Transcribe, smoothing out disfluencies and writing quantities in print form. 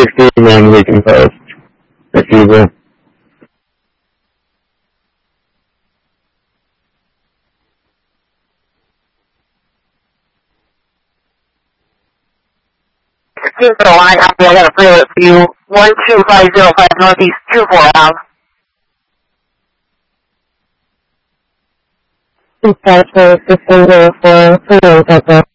16 we can post. Receiver. line, I got a pilot for you. 12505 Northeast 24 out. 254 604,